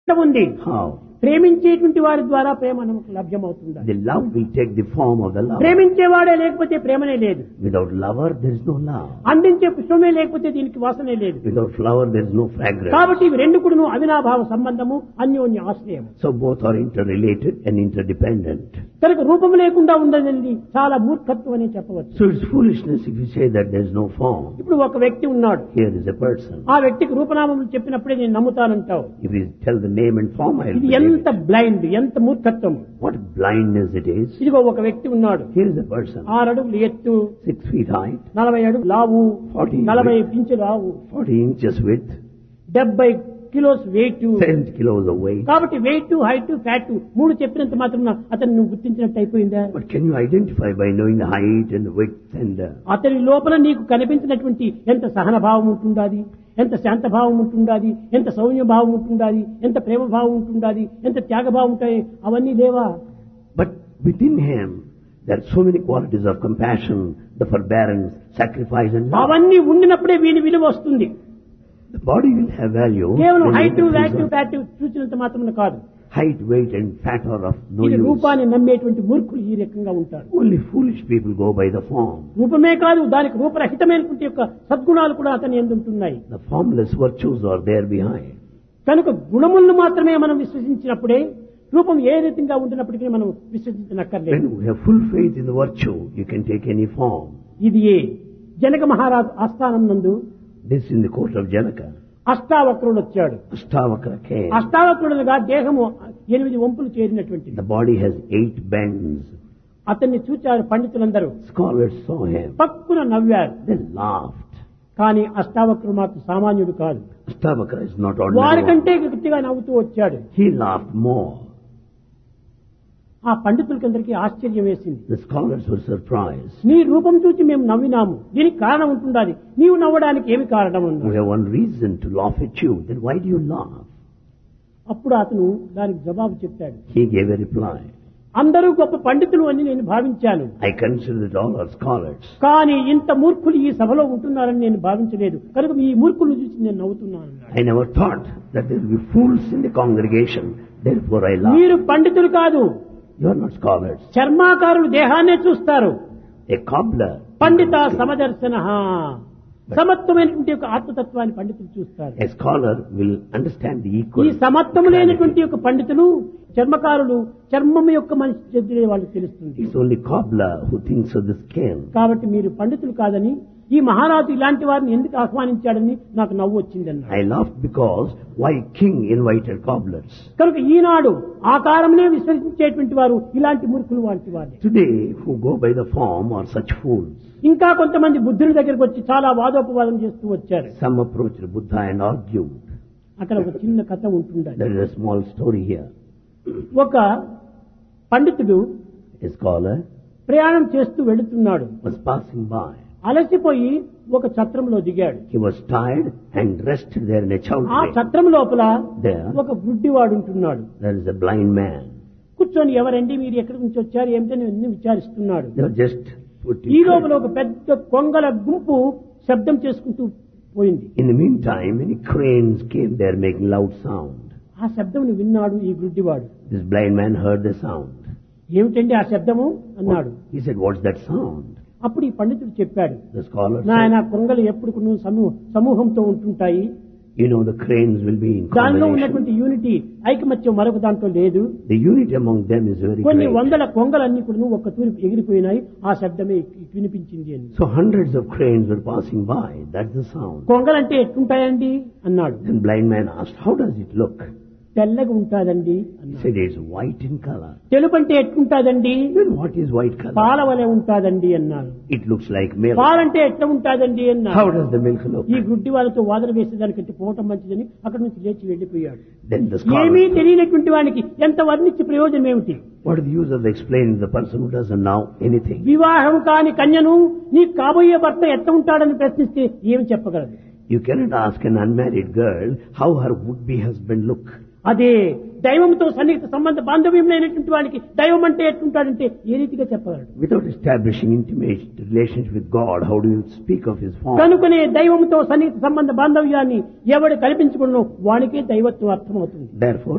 ఉంది. How? ప్రేమించేటువంటి వారి ద్వారా ప్రేమ మనకు లభ్యమవుతుంది. The love will take the form of the lover. ప్రేమించేవాడే లేకపోతే ప్రేమనే లేదు. Without lover, there is no love. అందించే పుష్పమే లేకపోతే దీనికి వాసనే లేదు. Without flower, there is no fragrance. కాబట్టి ఇవి రెండు కూడాను అవినాభావ సంబంధము, అన్యోన్య ఆశ్రయం. So both are interrelated and interdependent. కనుక రూపం లేకుండా ఉండదండి చాలా మూర్ఖత్వం అని చెప్పవచ్చు. So it's foolishness if you say that there is no form. ఇప్పుడు ఒక వ్యక్తి ఉన్నాడు. Here is a person. ఆ వ్యక్తికి రూపనామములు చెప్పినప్పుడే నేను నమ్ముతానంటావు. If you tell the name and form, I will ఇది believe ఎంత it. బ్లైండ్, ఎంత మూర్ఖత్వం. What blindness it is. ఇదిగో ఒక వ్యక్తి ఉన్నాడు. Here is a person. 6 అడుగులు ఎత్తు, 6 feet height, 40 అడుగులు లావు, 40 width, ఇంచులు లావు, 40 inches width, 70 kilos wait. 10 kilos of weight. కాబట్టి వెయిట్, హైట్, ఫ్యాట్ మూడు చెప్పినంత మాత్రం అతను నువ్వు గుర్తించినట్టు అయిపోయిందా? But can you identify by knowing the height and the width and అతని లోపల నీకు కనిపించినటువంటి ఎంత సహనభావం ఉంటుండాది, ఎంత శాంతభావం ఉంటుండాది, ఎంత సౌమ్యభావం ఉంటుండాది, ఎంత ప్రేమభావం ఉంటుండాది, ఎంత త్యాగభావం ఉంటాయి, అవన్నీ లేవా? But within him, there are so many qualities of compassion, the forbearance, sacrifice and love. అవన్నీ ఉండినప్పుడే వీని విలువ వస్తుంది. The body will have value. కేవలం when height, it is VAT, of fat చూసినంత మాత్రం కాదు. height, weight and fat are of no ఇది use. రూపాన్ని నమ్మేటువంటి మూర్ఖులు ఈ రకంగా ఉంటారు. Only foolish people go by the form. రూపమే కాదు, దానికి రూపరహితమైనటువంటి యొక్క సద్గుణాలు కూడా అతని ఎందుంటున్నాయి. The formless virtues are there behind. కనుక గుణములను మాత్రమే మనం విశ్వసించినప్పుడే రూపం ఏ రీతిగా ఉంటున్నప్పటికీ మనం విశ్వసించనక్కర్లేదు. When you have full faith in the virtue, you can take any form. ఇది ఏ జనక మహారాజు ఆస్థానం నందు This in the court of Janaka. అష్టావక్రుడు వచ్చాడు. Ashtavakra came. అష్టావక్రుడుగా దేహము 8 వంపులు చేరినటువంటిది. The body has 8 bends. అతన్ని చూచారు పండితులందరూ. Scholars saw him. పక్కున నవ్వారు. They laughed. కానీ అష్టావక్రుడు మాత్రం సామాన్యుడు కాదు. Ashtavakra is not ordinary. వారికంటే గట్టిగా నవ్వుతూ వచ్చాడు. He laughed more. ఆ పండితులకందరికీ ఆశ్చర్యం వేసింది. The scholars were surprised. నీ రూపం చూసి మేము నవ్వినాము, దీనికి కారణం ఉంటుండాలి, నీవు నవ్వడానికి ఏమి కారణం We ఉంది? have one reason to laugh at you. Then why do you laugh? అప్పుడు అతను దానికి జవాబు చెప్పాడు. He gave a reply. అందరూ గొప్ప పండితులు అని నేను భావించాను, I consider that all are scholars. కానీ ఇంత మూర్ఖులు ఈ సభలో ఉంటున్నారని నేను భావించలేదు, కనుక ఈ మూర్ఖులను చూసి నేను నవ్వుతున్నాను. I never thought that there will be fools in the congregation. Therefore I laugh. మీరు పండితులు కాదు, You are not scholars. చర్మాకారులు దేహాన్నే చూస్తారు. A cobbler. పండిత సమదర్శన, సమత్వమైనటువంటి యొక్క ఆత్మతత్వాన్ని పండితులు చూస్తారు. A scholar will understand the ఈ equal. సమత్వము లేనటువంటి యొక్క పండితులు, చర్మకారులు చర్మం యొక్క మనిషి చెందిన వాళ్ళకి తెలుస్తుంది. It's only cobbler who thinks of the skin. కాబట్టి మీరు పండితులు కాదని ఈ మహారాజు ఇలాంటి వారిని ఎందుకు ఆహ్వానించాడని నాకు నవ్వు వచ్చిందన్న. I laughed because why king invited cobblers? కనుక ఈనాడు ఆకారమునే విశ్వసించేటువంటి వారు ఇలాంటి మూర్ఖులు వంటి వారు. Today who go by the form are such fools. ఇంకా కొంతమంది బుద్ధుని దగ్గరికి వచ్చి చాలా వాదోపవాదం చేస్తూ వచ్చారు. Some approached Buddha and argued. అక్కడ ఒక చిన్న కథ ఉంటుండాలి. There is a small story here. ఒక పండితుడు A scholar ప్రయాణం చేస్తూ వెళుతున్నాడు. was passing by. అలసిపోయి ఒక ఛత్రంలో దిగాడు. He was tired and rested there in a ఆ chowdhury. ఛత్రం లోపల There ఒక గుడ్డివాడు ఉంటున్నాడు. there is a blind man. కూర్చొని ఎవరండి మీరు ఎక్కడి నుంచి వచ్చారు ఏమిటని అన్ని విచారిస్తున్నాడు. They were just putting. ఈ లోపల ఒక పెద్ద కొంగల గుంపు శబ్దం చేసుకుంటూ పోయింది. In the meantime, many cranes came there making loud sound. ఆ శబ్దం విన్నాడు ఈ గుడ్డివాడు. This blind man heard the sound. ఏమిటండి ఆ శబ్దము అన్నాడు. He said, "What's that sound?" అప్పుడు ఈ పండితుడు చెప్పాడు, The scholar నాయన said, కొంగలు ఎప్పుడు సమూహంతో ఉంటుంటాయి, "You know the cranes will be in దానిలో combination. ఉన్నటువంటి యూనిటీ ఐకమత్యం మరొక దాంట్లో లేదు. The unity among them is very కొన్ని great." వందల కొంగలన్నీ కూడా ఒక్క తూరి ఎగిరిపోయినాయి, ఆ శబ్దమే వినిపించింది అని. So hundreds of cranes were passing by. That's the sound. కొంగలంటే ఎట్లుంటాయండి అన్నాడు. Then blind man asked, "How does it look?" తెల్లగా ఉంటాదండి He అన్నాడు. said, "It's white in color." తెలుపు అంటే ఎట్లుంటాదండి, Then what is white color? పాల వలె ఉంటాదండి అన్నాడు. It looks like milk. పాలంటే ఎట్లా ఉంటాదండి How అన్నాడు. does the milk look? ఈ గుడ్డి వాళ్ళతో వాదన వేసేదానికంటే పోవటం మంచిదని అక్కడి నుంచి లేచి వెళ్లిపోయాడు. Then the scholar ఏమీ said, తెలియనటువంటి వానికి ఎంత వర్ణించి ప్రయోజనం ఏమిటి? "What is the use of explaining to the person who doesn't know anything?" వివాహం కాని కన్యను నీ కాబోయే భర్త ఎట్లా ఉంటాడని ప్రశ్నిస్తే ఏమి చెప్పగలదు? You cannot ask an unmarried girl how her would-be husband look. అదే దైవంతో సన్నిహిత సంబంధ బాంధవ్యం లేనటువంటి వాడికి దైవం అంటే ఎట్లుంటాడంటే ఏ రీతిగా చెప్పగలడు? Without establishing intimate relationship with God, how do you speak of His form? కనుకనే దైవంతో సన్నిహిత సంబంధ బాంధవ్యాన్ని ఎవడు కల్పించుకున్నో వానికే దైవత్వం అర్థమవుతుంది. Therefore,